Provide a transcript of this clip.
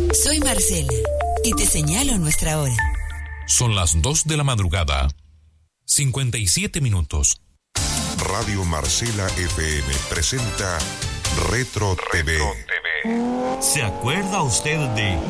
Soy Marcela y te señalo nuestra hora. Son las 2 de la madrugada, 57 minutos. Radio Marcela FM presenta Retro TV. ¿Se acuerda usted de